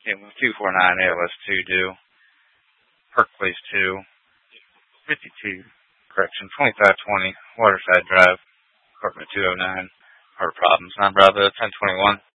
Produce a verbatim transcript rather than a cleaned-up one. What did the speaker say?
It was two four nine A L S two due. Perk Place two. fifty-two. Correction. twenty-five twenty. Waterside Drive. Apartment two oh nine. Hard problems. nine Bravo ten twenty-one.